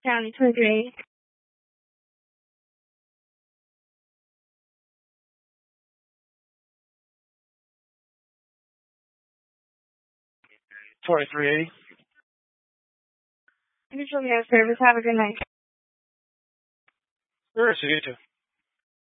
County 23. 2380. Mutual Mail Service. Have a good night. Sure, see you too.